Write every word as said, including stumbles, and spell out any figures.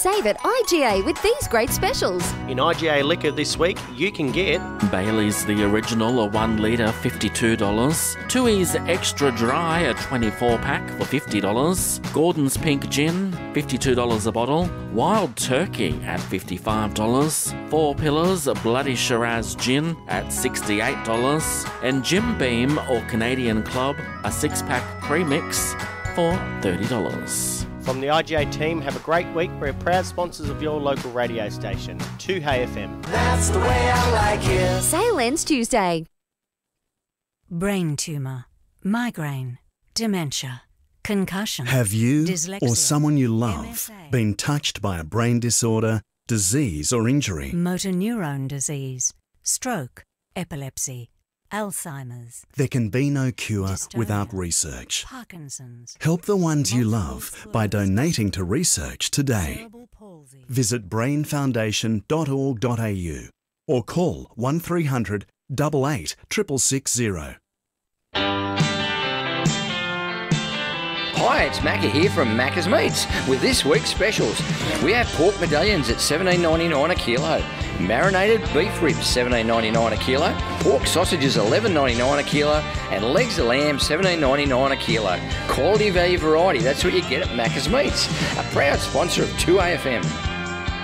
Save at I G A with these great specials. In I G A Liquor this week, you can get Bailey's The Original, a one litre, fifty-two dollars. Tooheys Extra Dry, a twenty-four pack for fifty dollars. Gordon's Pink Gin, fifty-two dollars a bottle. Wild Turkey at fifty-five dollars. Four Pillars Bloody Shiraz Gin at sixty-eight dollars. And Jim Beam or Canadian Club, a six-pack premix for thirty dollars. From the I G A team, have a great week. We're proud sponsors of your local radio station, two Hey F M. That's the way I like it. Sale ends Tuesday. Brain tumour, migraine, dementia, concussion. Have you dyslexia, or someone you love M S A, been touched by a brain disorder, disease or injury? motor neurone disease, stroke, epilepsy, Alzheimer's, There can be no cure Dystonia, without research. Parkinson's, Help the ones you multiple love by sclerosis, donating to research today. cerebral palsy. Visit brain foundation dot org dot a u or call one three hundred, eight eight, six six six zero. Hi, it's Macca here from Macca's Meats with this week's specials. We have pork medallions at seventeen ninety-nine a kilo, marinated beef ribs seventeen ninety-nine a kilo, pork sausages eleven ninety-nine a kilo, and legs of lamb seventeen ninety-nine a kilo. Quality, value, variety, that's what you get at Macca's Meats, a proud sponsor of two A F M.